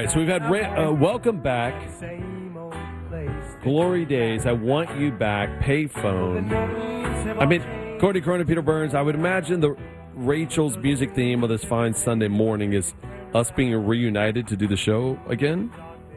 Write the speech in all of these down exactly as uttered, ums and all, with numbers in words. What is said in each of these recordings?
right, so we've had Ra- uh, welcome back, glory days. I want you back. Payphone. I mean, Courtney Cronin, Peter Burns. I would imagine the Rachel's music theme of this fine Sunday morning is us being reunited to do the show again.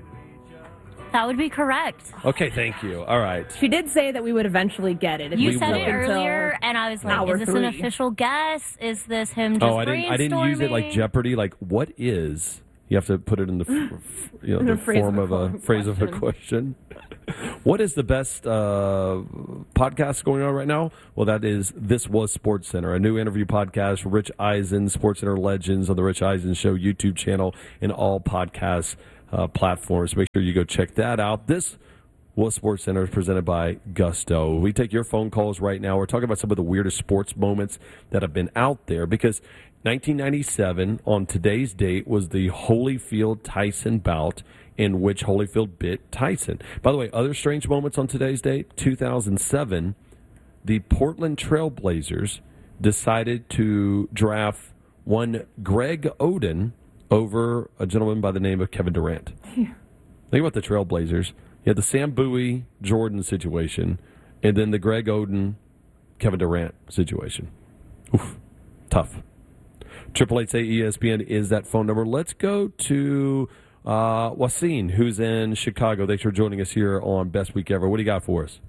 That would be correct. Okay, thank you. All right. She did say that we would eventually get it. If You we said will. it earlier, and I was like, is this three. an official guess? Is this him just Oh, I didn't. I didn't use it like brainstorming? Jeopardy. Like, what is? You have to put it in the, f- you know, the, The phrase form of of a a phrase of a question. What is the best uh, podcast going on right now? Well, that is This Was Sports Center, a new interview podcast for Rich Eisen, Sports Center legends on the Rich Eisen Show YouTube channel and all podcast uh, platforms. Make sure you go check that out. This Was Sports Center is presented by Gusto. We take your phone calls right now. We're talking about some of the weirdest sports moments that have been out there because nineteen ninety-seven, on today's date, was the Holyfield-Tyson bout in which Holyfield bit Tyson. By the way, other strange moments on today's date, two thousand seven, the Portland Trail Blazers decided to draft one Greg Oden over a gentleman by the name of Kevin Durant. Yeah. Think about the Trail Blazers. You had the Sam Bowie Jordan situation, and then the Greg Oden Kevin Durant situation. Oof, tough. Triple eight say E S P N is that phone number. Let's go to uh, Wasim, who's in Chicago. Thanks for joining us here on Best Week Ever. What do you got for us?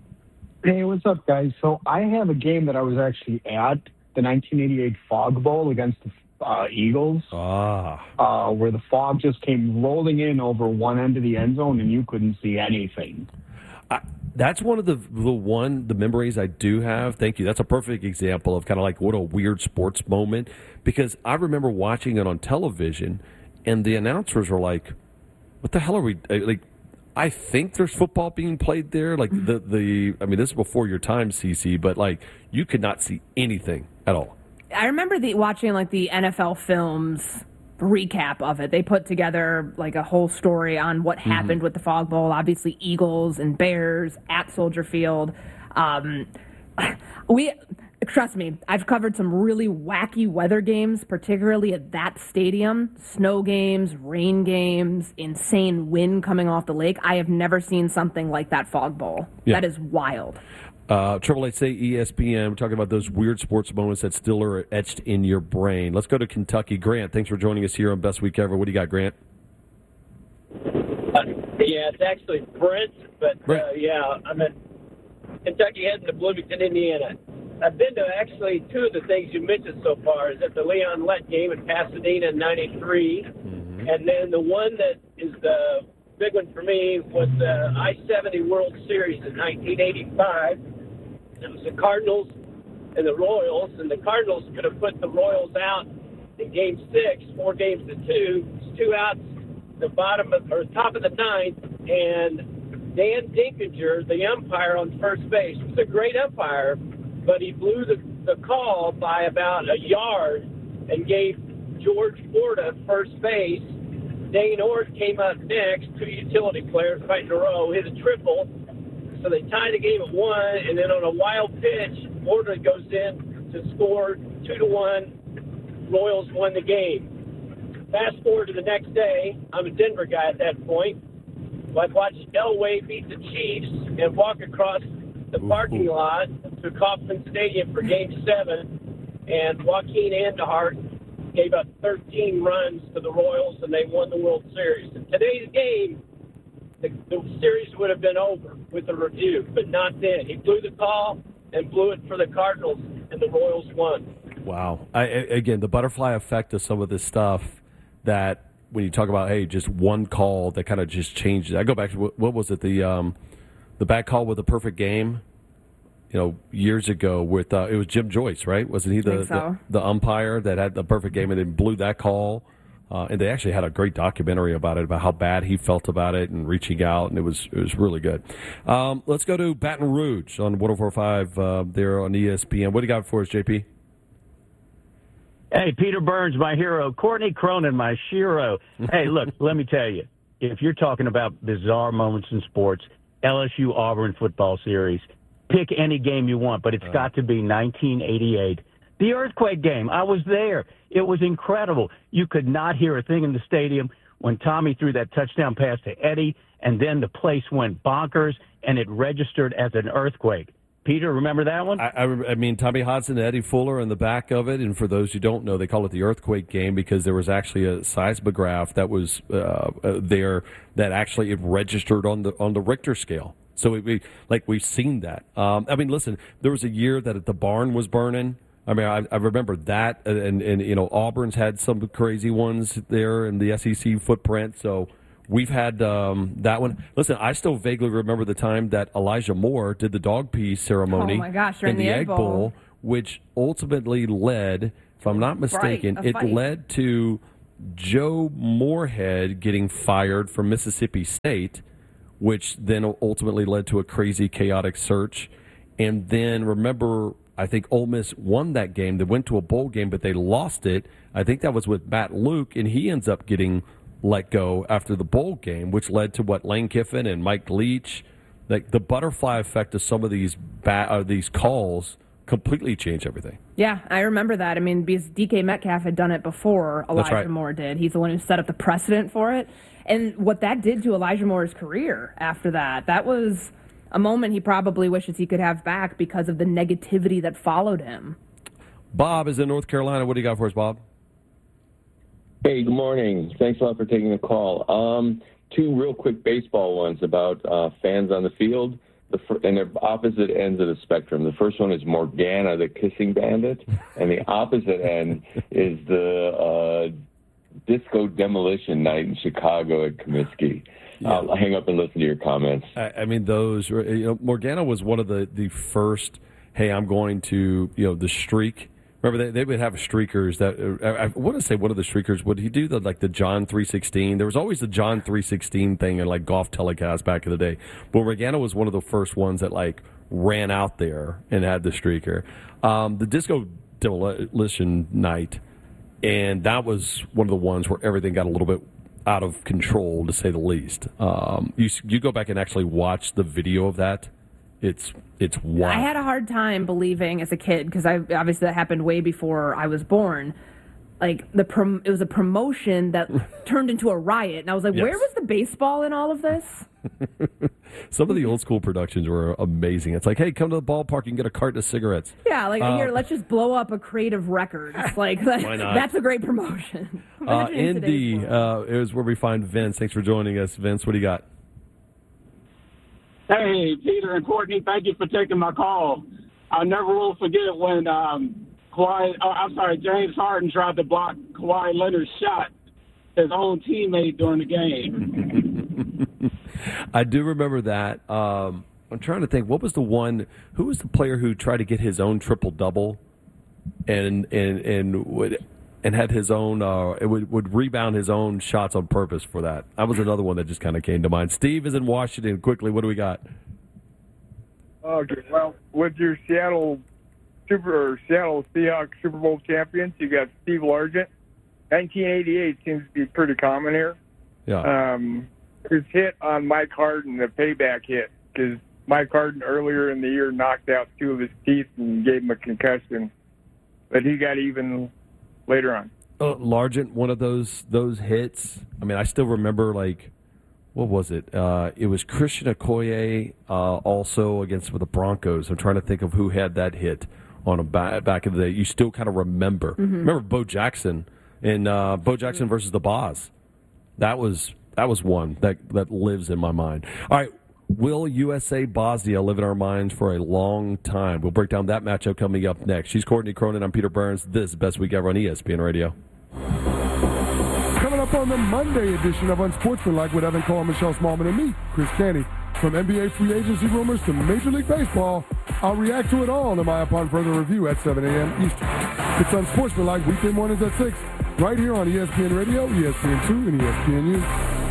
Hey, what's up, guys? So I have a game that I was actually at, the nineteen eighty-eight Fog Bowl against the uh, Eagles, Ah, uh, where the fog just came rolling in over one end of the end zone and you couldn't see anything. I, that's one of the the one the memories I do have. Thank you. That's a perfect example of kind of like what a weird sports moment, because I remember watching it on television, and the announcers were like, "What the hell are we like?" I think there's football being played there. Like the the I mean, this is before your time, C C, but like you could not see anything at all. I remember the watching like the N F L films recap of it. They put together like a whole story on what happened with the Fog Bowl. Obviously, Eagles and Bears at Soldier Field. Um, we trust me, I've covered some really wacky weather games, particularly at that stadium. Snow games, rain games, insane wind coming off the lake. I have never seen something like that Fog Bowl. Yeah. That is wild. Uh, Triple Eight say E S P N. We're talking about those weird sports moments that still are etched in your brain. Let's go to Kentucky. Grant, thanks for joining us here on Best Week Ever. What do you got, Grant? Uh, yeah, it's actually Brent, but uh, yeah, I'm in Kentucky heading to Bloomington, Indiana. I've been to actually two of the things you mentioned so far. Is at the Leon Lett game in Pasadena in ninety-three, mm-hmm. and then the one that is the big one for me was the I seventy World Series in nineteen eighty-five. It was the Cardinals and the Royals, and the Cardinals could have put the Royals out in Game Six, four games to two. It's two outs, the bottom of, or top of the ninth, and Dan Dinkinger, the umpire on first base, was a great umpire, but he blew the, the call by about a yard and gave George Porta first base. Dane Orr came up next, two utility players right in a row, hit a triple. So they tied the game at one, and then on a wild pitch, Porta goes in to score two to one. Royals won the game. Fast forward to the next day, I'm a Denver guy at that point. So I watched Elway beat the Chiefs and walk across the parking lot to Kauffman Stadium for Game seven, and Joaquin Andahart gave up thirteen runs to the Royals, and they won the World Series. In today's game, the, the series would have been over with a review, but not then. He blew the call and blew it for the Cardinals, and the Royals won. Wow. I, again, the butterfly effect of some of this stuff that when you talk about, hey, just one call that kind of just changed it. I go back to, what, what was it, the um, the bad call with the perfect game? You know, years ago with, uh, it was Jim Joyce, right? Wasn't he the, so. the, the umpire that had the perfect game and then blew that call? Uh, and they actually had a great documentary about it, about how bad he felt about it and reaching out, and it was it was really good. Um, let's go to Baton Rouge on one oh four point five uh, there on E S P N. What do you got for us, J P? Hey, Peter Burns, my hero. Courtney Cronin, my shiro. Hey, look, let me tell you, if you're talking about bizarre moments in sports, L S U Auburn football series, pick any game you want, but it's uh. got to be nineteen eighty-eight. The earthquake game, I was there. It was incredible. You could not hear a thing in the stadium. when Tommy threw that touchdown pass to Eddie, and then the place went bonkers, and it registered as an earthquake. Peter, remember that one? I, I, I mean, Tommy Hodson and Eddie Fuller in the back of it, and for those who don't know, they call it the earthquake game because there was actually a seismograph that was uh, uh, there that actually it registered on the on the Richter scale. So we, we like we've seen that. Um, I mean, listen, there was a year that the barn was burning. I mean, I, I remember that, and, and you know, Auburn's had some crazy ones there in the S E C footprint. So. We've had um, that one. Listen, I still vaguely remember the time that Elijah Moore did the dog pee ceremony oh my gosh, in the, the Egg Egg Bowl. Bowl, which ultimately led, if I'm not mistaken, right, it fight. led to Joe Moorhead getting fired from Mississippi State, which then ultimately led to a crazy, chaotic search. And then, remember, I think Ole Miss won that game. They went to a bowl game, but they lost it. I think that was with Matt Luke, and he ends up getting let go after the bowl game, which led to what Lane Kiffin and Mike Leach, like the butterfly effect of some of these ba- uh, these calls completely changed everything. Yeah, I remember that. I mean, because D K Metcalf had done it before Elijah right. Moore did. He's the one who set up the precedent for it. And what that did to Elijah Moore's career after that, that was a moment he probably wishes he could have back because of the negativity that followed him. Bob is in North Carolina. What do you got for us, Bob? Hey, good morning. Thanks a lot for taking the call. Um, two real quick baseball ones about uh, fans on the field, the fir- and they're opposite ends of the spectrum. The first one is Morgana, the kissing bandit, and the opposite end is the uh, disco demolition night in Chicago at Comiskey. Yeah. I'll hang up and listen to your comments. I, I mean, those, you know, Morgana was one of the, the first, hey, I'm going to, you know, the streak. Remember, they, they would have streakers that, uh, I want to say one of the streakers, would he do the, like the John three sixteen? There was always the John three sixteen thing in like golf telecast back in the day. But Morgana was one of the first ones that like ran out there and had the streaker. Um, the disco demolition night, and that was one of the ones where everything got a little bit out of control, to say the least. Um, you you go back and actually watch the video of that. It's it's wild. I had a hard time believing as a kid because I obviously that happened way before I was born. Like the prom- it was a promotion that turned into a riot, and I was like, yes. Where was the baseball in all of this? Some of the old school productions were amazing. It's like, hey, come to the ballpark and get a carton of cigarettes. Yeah, like uh, here, let's just blow up a Creative Records. Like that, why not? That's a great promotion. uh, Indy uh, is where we find Vince. Thanks for joining us, Vince. What do you got? Hey, Peter and Courtney, thank you for taking my call. I'll never will forget when um, Kawhi, oh, I'm sorry, James Harden tried to block Kawhi Leonard's shot, his own teammate during the game. I do remember that. Um, I'm trying to think, what was the one, who was the player who tried to get his own triple-double and and and would and had his own, uh, it would, would rebound his own shots on purpose for that. That was another one that just kind of came to mind. Steve is in Washington. Quickly, what do we got? Okay, well, with your Seattle Super or Seattle Seahawks Super Bowl champions, you got Steve Largent. nineteen eighty-eight seems to be pretty common here. Yeah. Um, his hit on Mike Harden, the payback hit, because Mike Harden earlier in the year knocked out two of his teeth and gave him a concussion, but he got even later on. Uh, Largent, one of those those hits. I mean, I still remember, like, what was it? Uh, it was Christian Okoye uh, also against with the Broncos. I'm trying to think of who had that hit on a ba- back in the day. You still kind of remember. Mm-hmm. Remember Bo Jackson and uh, Bo Jackson versus the Boz. That was that was one that that lives in my mind. All right. Will U S A Bosnia live in our minds for a long time? We'll break down that matchup coming up next. She's Courtney Cronin. I'm Peter Burns. This is Best Week Ever on E S P N Radio. Coming up on the Monday edition of Unsportsmanlike with Evan Cole, Michelle Smallman, and me, Chris Canty. From N B A free agency rumors to Major League Baseball, I'll react to it all in my upon further review at seven a.m. Eastern. It's Unsportsmanlike weekday mornings at six, right here on E S P N Radio, E S P N two, and E S P N U.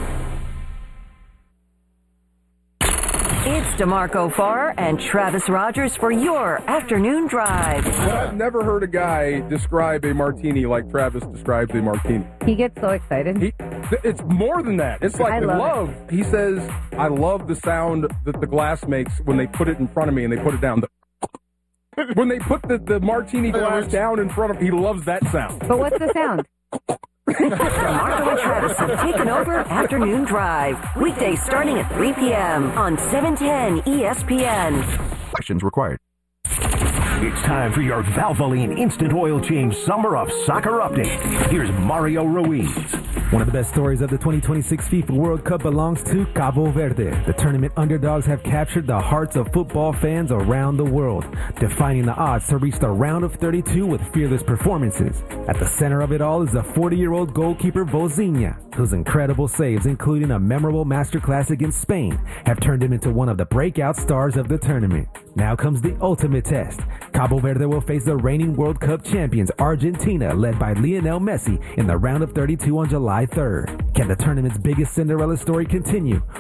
It's DeMarco Farr and Travis Rogers for your afternoon drive. I've never heard a guy describe a martini like Travis describes a martini. He gets so excited. He, it's more than that. It's like I love, love. He says, I love the sound that the glass makes when they put it in front of me and they put it down. The, when they put the, the martini glass down in front of him, he loves that sound. But what's the sound? DeMarco and Travis have taken over Afternoon Drive. Weekdays starting at three p.m. on seven ten E S P N. Questions required. It's time for your Valvoline Instant Oil Change Summer of Soccer update. Here's Mario Ruiz. One of the best stories of the twenty twenty-six FIFA World Cup belongs to Cabo Verde. The tournament underdogs have captured the hearts of football fans around the world, defying the odds to reach the round of thirty-two with fearless performances. At the center of it all is the forty-year-old goalkeeper Vozinha, whose incredible saves, including a memorable masterclass against Spain, have turned him into one of the breakout stars of the tournament. Now comes the ultimate test. Cabo Verde will face the reigning World Cup champions Argentina, led by Lionel Messi, in the round of thirty-two on July third. Can the tournament's biggest Cinderella story continue,